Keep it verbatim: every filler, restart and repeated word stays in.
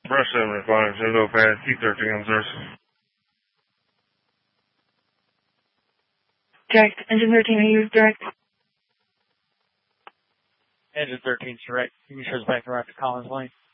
Brush seven responding, Shindo pad, T thirteen on source. Direct, engine thirteen, are you direct? Engine thirteen's direct. You can show us back around to Collins Lane.